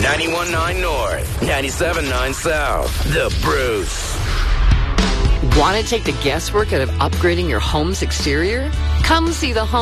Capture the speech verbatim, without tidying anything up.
ninety-one point nine North, ninety-seven point nine South. The Bruce. Want to take the guesswork out of upgrading your home's exterior? Come see the home